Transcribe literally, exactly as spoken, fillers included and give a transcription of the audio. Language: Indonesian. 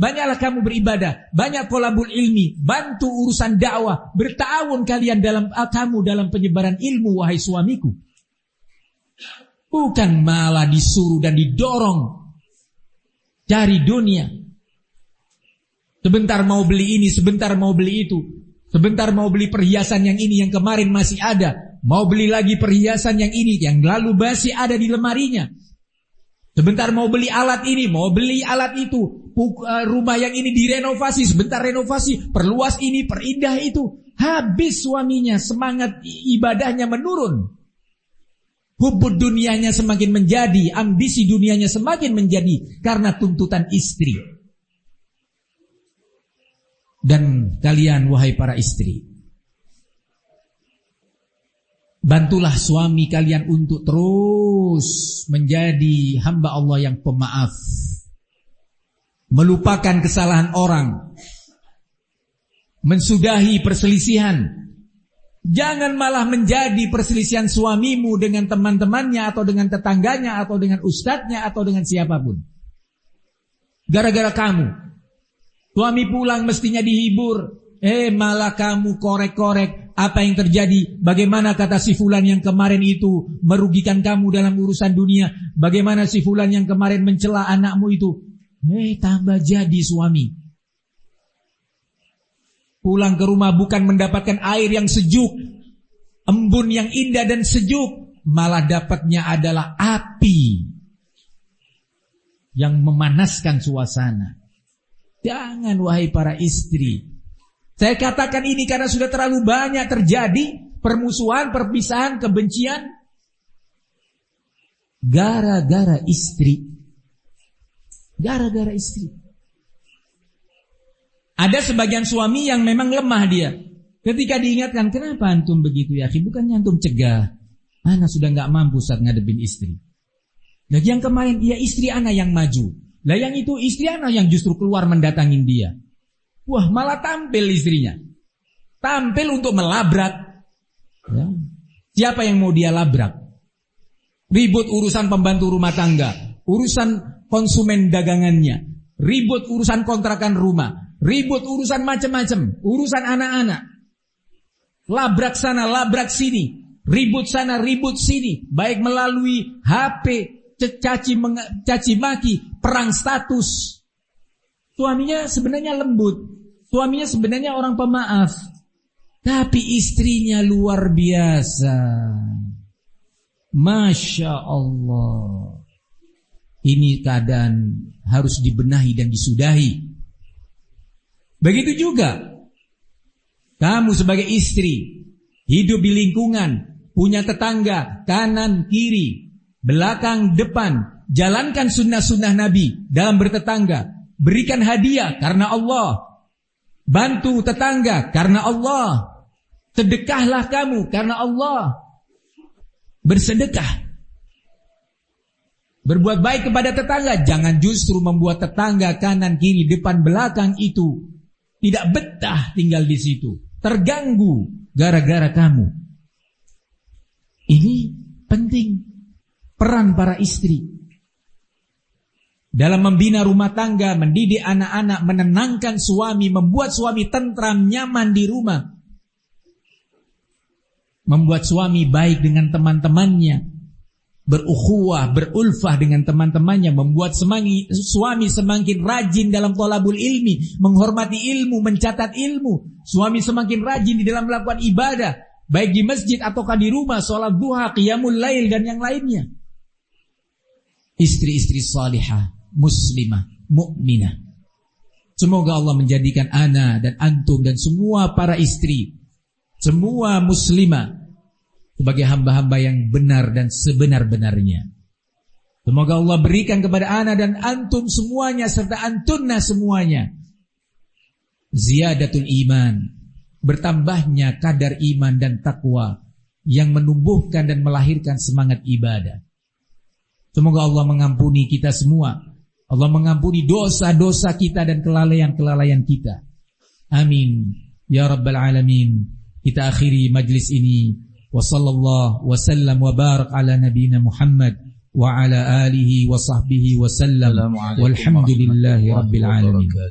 banyaklah kamu beribadah, banyak thalabul ilmi, bantu urusan dakwah, bertawun kalian dalam kamu dalam penyebaran ilmu wahai suamiku. Bukan malah disuruh dan didorong cari dunia. Sebentar mau beli ini, sebentar mau beli itu. Sebentar mau beli perhiasan yang ini yang kemarin masih ada. Mau beli lagi perhiasan yang ini yang lalu masih ada di lemarinya. Sebentar mau beli alat ini, mau beli alat itu. Rumah yang ini direnovasi, sebentar renovasi, perluas ini, perindah itu. Habis suaminya, semangat ibadahnya menurun. Hubbud dunianya semakin menjadi, ambisi dunianya semakin menjadi karena tuntutan istri. Dan kalian wahai para istri, bantulah suami kalian untuk terus menjadi hamba Allah yang pemaaf, melupakan kesalahan orang, mensudahi perselisihan. Jangan malah menjadi perselisihan suamimu dengan teman-temannya atau dengan tetangganya atau dengan ustadznya atau dengan siapapun. Gara-gara kamu, suami pulang mestinya dihibur, eh malah kamu korek-korek apa yang terjadi. Bagaimana kata si fulan yang kemarin itu merugikan kamu dalam urusan dunia. Bagaimana si fulan yang kemarin mencela anakmu itu. Eh tambah jadi suami. Pulang ke rumah bukan mendapatkan air yang sejuk, embun yang indah dan sejuk, malah dapatnya adalah api yang memanaskan suasana. Jangan wahai para istri. Saya katakan ini karena sudah terlalu banyak terjadi permusuhan, perpisahan, kebencian gara-gara istri. Gara-gara istri. Ada sebagian suami yang memang lemah dia. Ketika diingatkan, kenapa antum begitu ya? Bukannya antum cegah. Anak sudah gak mampu saat ngadepin istri. Nah yang kemarin, ya istri anak yang maju. Lah yang itu istri anak yang justru keluar mendatangin dia. Wah malah tampil istrinya. Tampil untuk melabrak. Ya. Siapa yang mau dia labrak? Ribut urusan pembantu rumah tangga, urusan konsumen dagangannya, ribut urusan kontrakan rumah, ribut urusan macam-macam, urusan anak-anak. Labrak sana, labrak sini, ribut sana, ribut sini, baik melalui H P, caci, caci maki, perang status. Suaminya sebenarnya lembut, suaminya sebenarnya orang pemaaf, tapi istrinya luar biasa. Masya Allah. Ini keadaan harus dibenahi dan disudahi. Begitu juga kamu sebagai istri, hidup di lingkungan, punya tetangga, kanan, kiri, belakang, depan. Jalankan sunnah-sunnah Nabi dalam bertetangga. Berikan hadiah karena Allah. Bantu tetangga karena Allah. Sedekahlah kamu karena Allah. Bersedekah. Berbuat baik kepada tetangga. Jangan justru membuat tetangga kanan, kiri, depan, belakang itu tidak betah tinggal di situ. Terganggu gara-gara kamu. Ini penting. Peran para istri dalam membina rumah tangga, mendidik anak-anak, menenangkan suami, membuat suami tentram, nyaman di rumah. Membuat suami baik dengan teman-temannya, berukhuwah, berulfah dengan teman-temannya, membuat semangi, suami semakin rajin dalam thalabul ilmi, menghormati ilmu, mencatat ilmu. Suami semakin rajin di dalam melakukan ibadah, baik di masjid ataukah di rumah, sholat duha, qiyamul lail dan yang lainnya. Istri-istri salihah, muslimah, mukminah. Semoga Allah menjadikan ana dan antum dan semua para istri, semua muslimah sebagai hamba-hamba yang benar dan sebenar-benarnya. Semoga Allah berikan kepada ana dan antum semuanya serta antunna semuanya ziyadatul iman, bertambahnya kadar iman dan takwa yang menumbuhkan dan melahirkan semangat ibadah. Semoga Allah mengampuni kita semua. Allah mengampuni dosa-dosa kita dan kelalaian-kelalaian kita. Amin ya rabbal alamin. Kita akhiri majlis ini. Wa sallallahu wa sallam wa barak ala nabiyina Muhammad wa ala alihi wa sahbihi wa sallam. Walhamdulillahi rabbil alamin.